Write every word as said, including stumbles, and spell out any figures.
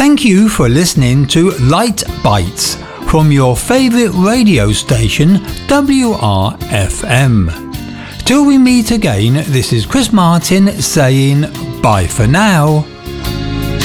Thank you for listening to Light Bites from your favourite radio station, W R F M. Till we meet again, this is Chris Martin saying bye for now.